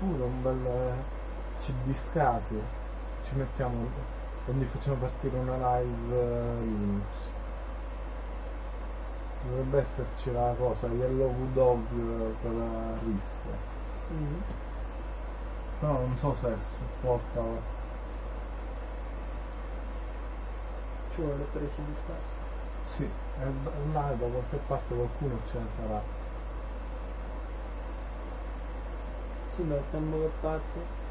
pure un bel CD scasi, ci mettiamo, quindi facciamo partire una live Linux. Dovrebbe esserci la cosa Yellow Dog per rischio. Però non so se supporta. Ci vuole presi di scasi. Sì, là da qualche parte qualcuno ce ne sarà. Sì, da tempo che parte.